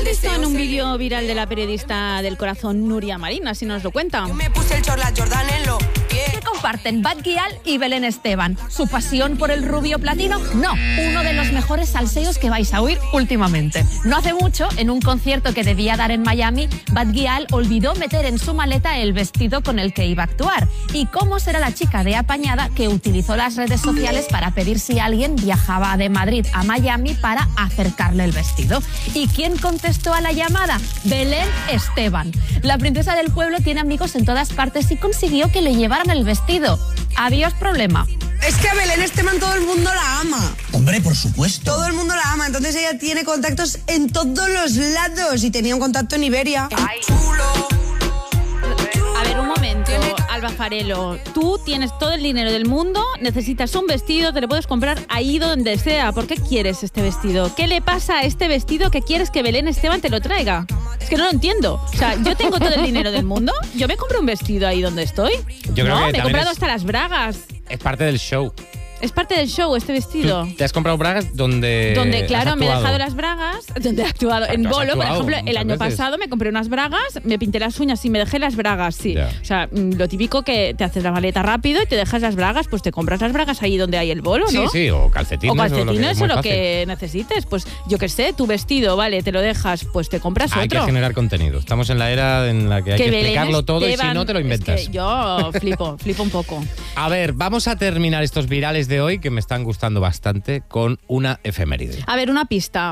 visto en un vídeo viral de la periodista del corazón Nuria Marín, así nos lo cuenta. Yo me puse el chorla Jordan en los pies. ¿Qué comparten Bad Gyal y Belén Esteban? ¿Su pasión por el rubio platino? No, uno de los mejores salseos que vais a oír últimamente. No hace mucho, en un concierto que debía dar en Miami, Bad Gyal olvidó meter en su maleta el vestido con el que iba a actuar. ¿Y cómo será la chica de apañada que utilizó las redes sociales para pedir si alguien viajaba de Madrid a Miami para acercarle el vestido? ¿Y quién contestó a la llamada? Belén Esteban. La princesa del pueblo tiene amigos en todas partes y consiguió que le llevaran el vestido. Adiós problema. Es que a Belén Esteban todo el mundo la ama. Hombre, por supuesto. Todo el mundo la ama, entonces ella tiene contactos en todos los lados y tenía un contacto en Iberia. Ay. Chulo. A ver, un momento, Alba Farelo. Tú tienes todo el dinero del mundo, necesitas un vestido, te lo puedes comprar ahí donde sea. ¿Por qué quieres este vestido? ¿Qué le pasa a este vestido que quieres que Belén Esteban te lo traiga? Es que no lo entiendo. O sea, yo tengo todo el dinero del mundo, yo me compro un vestido ahí donde estoy. Yo creo que me he comprado hasta las bragas. Es parte del show. Es parte del show este vestido. ¿Tú te has comprado bragas donde Claro, has me he actuado? dejado las bragas, donde he actuado. En Tú has Bolo, por actuado ejemplo, el muchas año veces. pasado me compré unas bragas, me pinté las uñas y me dejé las bragas, sí. Ya. O sea, lo típico que te haces la maleta rápido y te dejas las bragas, pues te compras las bragas ahí donde hay el Bolo, ¿no? Sí, o calcetines. O calcetines es o muy lo fácil. que necesites. Pues yo qué sé, tu vestido, vale, te lo dejas, pues te compras Hay otro. que generar contenido. Estamos en la era en la que hay que Belén explicarlo todo y si Esteban, no te lo inventas. Es que yo flipo un poco. A ver, vamos a terminar estos virales de hoy que me están gustando bastante con una efeméride. A ver, una pista.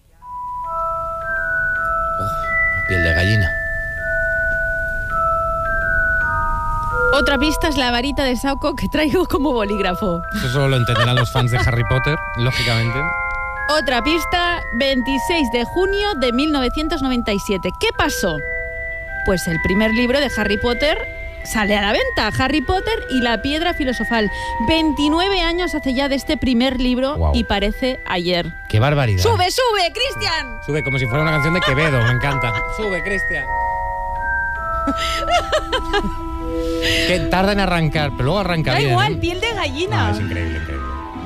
Piel de gallina. Otra pista es la varita de Sauco que traigo como bolígrafo. Eso solo lo entenderán los fans de Harry Potter, lógicamente. Otra pista, 26 de junio de 1997. ¿Qué pasó? Pues el primer libro de Harry Potter sale a la venta, Harry Potter y la piedra filosofal. 29 años hace ya de este primer libro. Wow. Y parece ayer. ¡Qué barbaridad! ¡Sube, sube, Cristian! Sube como si fuera una canción de Quevedo, me encanta. ¡Sube, Cristian! Que tarda en arrancar, pero luego arranca Da bien. igual, ¿eh? piel de gallina. No, es increíble, increíble.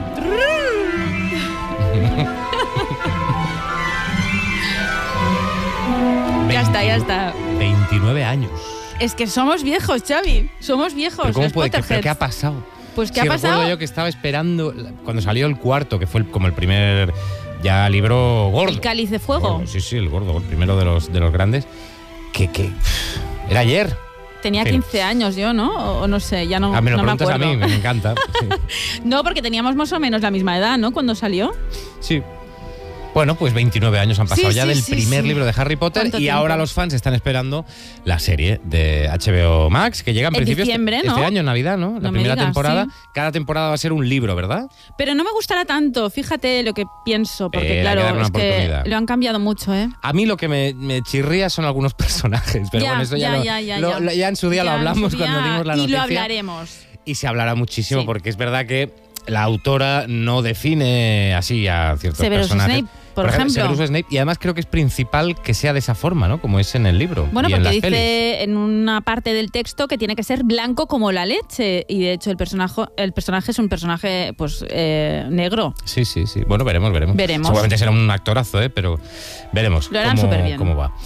Ya está. 29 años. Es que somos viejos, Xavi. Somos viejos. ¿Pero cómo los puede? ¿Pero Potterheads. qué ha pasado? Pues ¿qué Sí, ha pasado? recuerdo yo que estaba esperando cuando salió el cuarto, que fue como el primer ya libro gordo. El Cáliz de Fuego. Gordo, sí, el gordo, el primero de los grandes. Que era ayer. Tenía Sí. 15 años yo, ¿no? O no sé, ya no, Me lo no me preguntas a acuerdo. mí, me encanta. Sí. No, porque teníamos más o menos la misma edad, ¿no? Cuando salió. Sí. Bueno, pues 29 años han pasado Sí, ya sí, del sí, primer sí. libro de Harry Potter ¿Cuánto y tiempo? ahora los fans están esperando la serie de HBO Max que llega en En principio diciembre, este ¿no? año, en Navidad, ¿no? La No me primera digas, temporada. sí. Cada temporada va a ser un libro, ¿verdad? Pero no me gustará tanto, fíjate lo que pienso, porque Hay que darle claro, una es que oportunidad. lo han cambiado mucho, ¿eh? A mí lo que me chirría son algunos personajes, pero Ya, bueno, eso ya, ya en su día lo Ya en hablamos su cuando día, dimos la y noticia. lo hablaremos. Y se hablará muchísimo Sí. porque es verdad que la autora no define así a ciertos Severus personajes. Snape, por ejemplo. Severus Snape, y además creo que es principal que sea de esa forma, ¿no? Como es en el libro. Bueno, y en porque las dice pelis. en una parte del texto que tiene que ser blanco como la leche. Y de hecho el personaje es un personaje pues negro. Sí. Bueno, veremos. Veremos. Seguramente será un actorazo, pero veremos Lo harán súper cómo bien. va.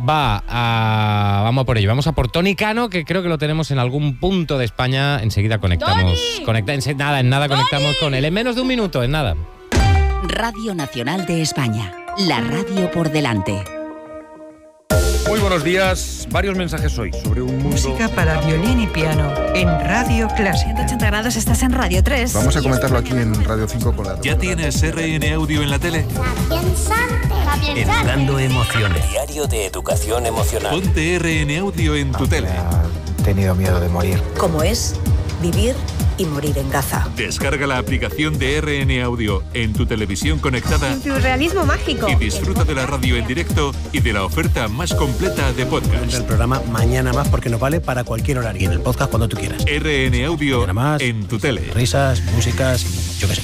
Vamos a por ello. Vamos a por Tony Cano, que creo que lo tenemos en algún punto de España. Enseguida conectamos. En nada conectamos con él. En menos de un minuto, en nada. Radio Nacional de España. La radio por delante. Muy buenos días. Varios mensajes hoy sobre un mundo... Música para violín y piano en Radio Clásica. 180 grados, estás en Radio 3. Vamos a comentarlo aquí en Radio 5 con la... ¿Ya tienes RN Audio en la tele? Educando emociones. Diario de educación emocional. Ponte RN Audio en tu tele. He tenido miedo de morir. Como es vivir y morir en Gaza. Descarga la aplicación de RN Audio en tu televisión conectada Surrealismo mágico. y disfruta de la radio en directo y de la oferta más completa de podcast. El programa Mañana Más porque nos vale para cualquier horario. Y en el podcast cuando tú quieras. RN Audio Mañana Más, en tu tele. Risas, músicas, yo qué sé.